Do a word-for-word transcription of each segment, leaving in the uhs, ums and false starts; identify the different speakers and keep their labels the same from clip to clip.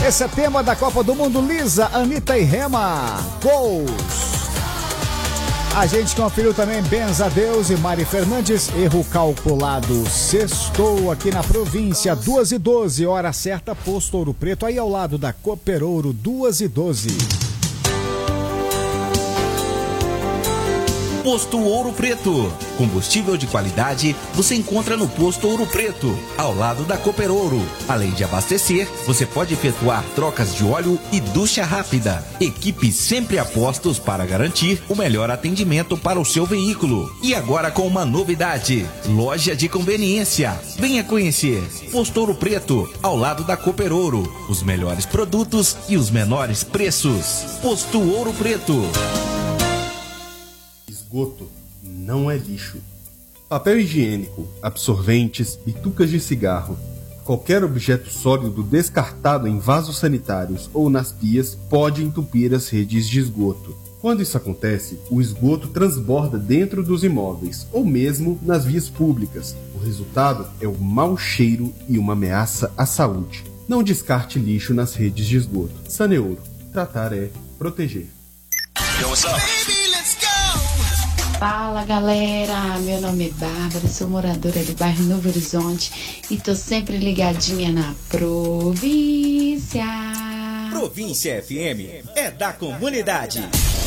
Speaker 1: Esse é tema da Copa do Mundo. Lisa, Anitta e Rema. Gols. A gente conferiu também Benza Deus e Mari Fernandes. Erro calculado. Sextou aqui na província. duas e doze, hora certa, posto Ouro Preto. Aí ao lado da Cooper Ouro, duas e doze.
Speaker 2: Posto Ouro Preto. Combustível de qualidade você encontra no Posto Ouro Preto, ao lado da Cooper Ouro. Além de abastecer, você pode efetuar trocas de óleo e ducha rápida. Equipe sempre a postos para garantir o melhor atendimento para o seu veículo. E agora com uma novidade: loja de conveniência. Venha conhecer Posto Ouro Preto, ao lado da Cooper Ouro. Os melhores produtos e os menores preços. Posto Ouro Preto.
Speaker 3: Esgoto não é lixo. Papel higiênico, absorventes, bitucas de cigarro, qualquer objeto sólido descartado em vasos sanitários ou nas pias pode entupir as redes de esgoto. Quando isso acontece, o esgoto transborda dentro dos imóveis ou mesmo nas vias públicas. O resultado é o mau cheiro e uma ameaça à saúde. Não descarte lixo nas redes de esgoto. Saneouro. Tratar é proteger.
Speaker 4: Yo, what's up?
Speaker 5: Fala galera, meu nome é Bárbara, sou moradora do bairro Novo Horizonte e tô sempre ligadinha na província.
Speaker 2: Província F M é da comunidade.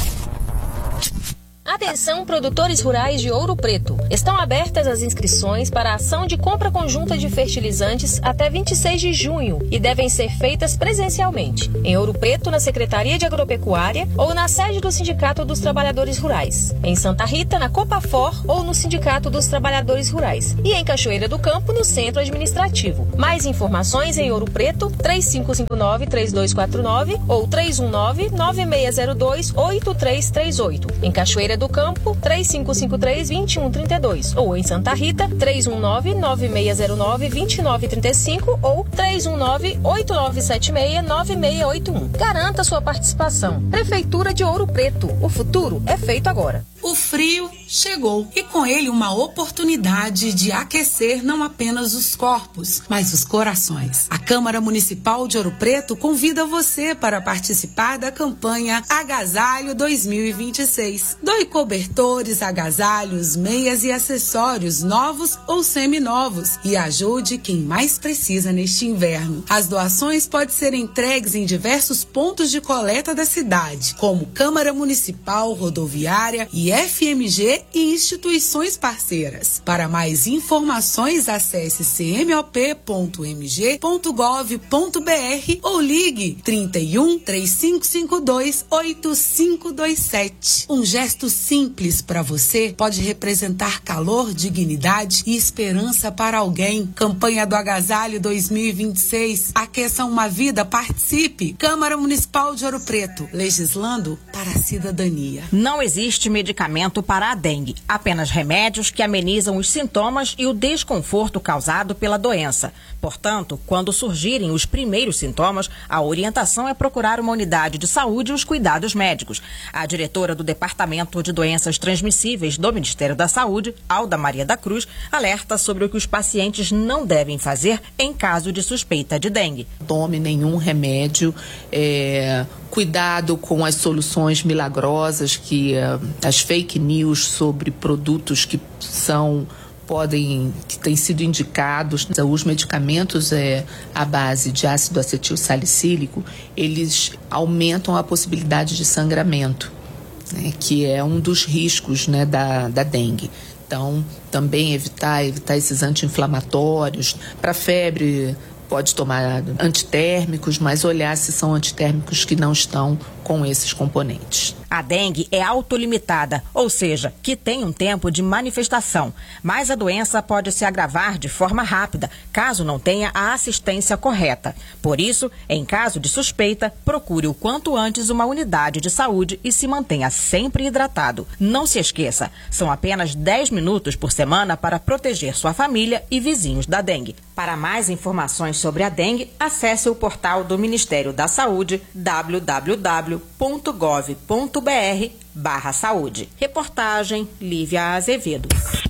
Speaker 6: Atenção, produtores rurais de Ouro Preto. Estão abertas as inscrições para a ação de compra conjunta de fertilizantes até vinte e seis de junho e devem ser feitas presencialmente em Ouro Preto, na Secretaria de Agropecuária ou na sede do Sindicato dos Trabalhadores Rurais, em Santa Rita, na Copafor ou no Sindicato dos Trabalhadores Rurais e em Cachoeira do Campo, no Centro Administrativo. Mais informações em Ouro Preto, três cinco cinco nove, três dois quatro nove ou três um nove, nove seis zero dois, oito três três oito. Em Cachoeira do Campo, três cinco cinco três, dois um três dois ou em Santa Rita, três um nove, nove seis zero nove, dois nove três cinco ou três um nove, oito nove sete seis, nove seis oito um. Garanta sua participação. Prefeitura de Ouro Preto. O futuro é feito agora.
Speaker 7: O frio chegou e com ele uma oportunidade de aquecer não apenas os corpos, mas os corações. A Câmara Municipal de Ouro Preto convida você para participar da campanha Agasalho dois mil e vinte e seis. Doe cobertores, agasalhos, meias e acessórios novos ou seminovos e ajude quem mais precisa neste inverno. As doações podem ser entregues em diversos pontos de coleta da cidade, como Câmara Municipal, Rodoviária e F M G e instituições parceiras. Para mais informações, acesse c m o p ponto m g ponto gov ponto b r ou ligue trinta e um, três cinco cinco dois, oito cinco dois sete. Um gesto simples para você pode representar calor, dignidade e esperança para alguém. Campanha do Agasalho dois mil e vinte e seis. Aqueça uma vida, participe. Câmara Municipal de Ouro Preto, legislando para a cidadania.
Speaker 8: Não existe medicamento para a dengue, apenas remédios que amenizam os sintomas e o desconforto causado pela doença. Portanto, quando surgirem os primeiros sintomas, a orientação é procurar uma unidade de saúde e os cuidados médicos. A diretora do Departamento de Doenças Transmissíveis do Ministério da Saúde, Alda Maria da Cruz, alerta sobre o que os pacientes não devem fazer em caso de suspeita de dengue.
Speaker 9: Tome nenhum remédio, é, cuidado com as soluções milagrosas, que uh, as fake news sobre produtos que são podem que têm sido indicados. Os medicamentos é, à base de ácido acetil salicílico, eles aumentam a possibilidade de sangramento, né, que é um dos riscos, né, da, da dengue. Então, também evitar, evitar esses anti-inflamatórios. Para febre, pode tomar antitérmicos, mas olhar se são antitérmicos que não estão com esses componentes.
Speaker 8: A dengue é autolimitada, ou seja, que tem um tempo de manifestação, mas a doença pode se agravar de forma rápida, caso não tenha a assistência correta. Por isso, em caso de suspeita, procure o quanto antes uma unidade de saúde e se mantenha sempre hidratado. Não se esqueça, são apenas dez minutos por semana para proteger sua família e vizinhos da dengue. Para mais informações sobre a dengue, acesse o portal do Ministério da Saúde, w w w ponto gov ponto b r barra saúde. Reportagem Lívia Azevedo.